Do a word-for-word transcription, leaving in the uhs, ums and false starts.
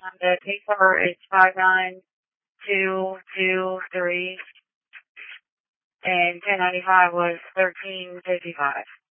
The case number is five nine two two three, and ten ninety-five was thirteen fifty-five.